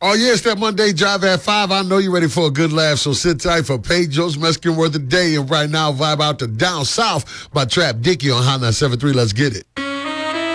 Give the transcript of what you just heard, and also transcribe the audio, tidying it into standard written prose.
Oh, yeah, it's that Monday Drive at 5. I know you're ready for a good laugh, so sit tight for Pedro's Mexican Word of the Day. And right now, vibe out to Down South by Trap Dicky on Hot 973. Let's get it.